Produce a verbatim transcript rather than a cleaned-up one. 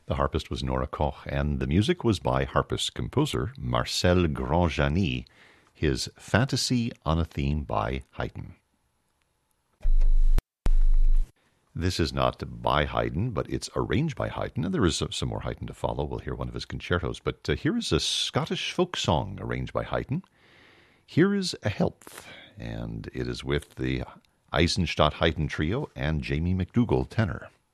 The harpist was Nora Koch, and the music was by harpist composer Marcel Grandjani, his Fantasy on a Theme by Haydn. This is not by Haydn, but it's arranged by Haydn, and there is some more Haydn to follow. We'll hear one of his concertos, but uh, here is a Scottish folk song arranged by Haydn. Here is A Health, and it is with the Eisenstadt Haydn Trio and Jamie McDougall tenor.